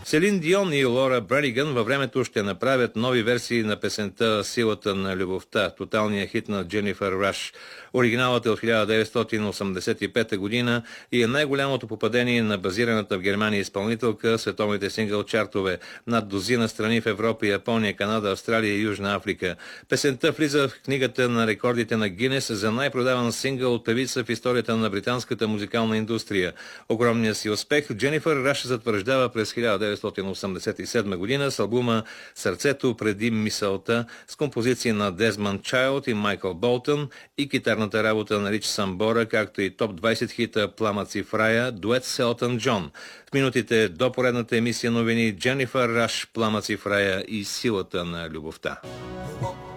Селин Дион и Лора Брениган във времето ще направят нови версии на песента "Силата на любовта", тоталния хит на Дженифър Раш. Оригиналът е от 1985 година и е най-голямото попадение на базираната в Германия изпълнителка световните сингъл чартове над дозина страни в Европа, Япония, Канада, Австралия и Южна Африка. Песента влиза в книгата на рекордите на Гинес за най-продаван сингъл от певица в историята на британската музикална индустрия. Огромният си успех Дженифър Раш затвърждава през 1987 година с албума "Сърцето преди мисълта" с композиции на Дезмонд Чайлд и Майкъл Болтън и китарната работа на Рич Самбора, както и топ 20 хита "Пламъци в рая", дует с Елтън Джон. В минутите до поредната емисия новини Дженифър Раш, "Пламъци в рая" и "Силата на любовта".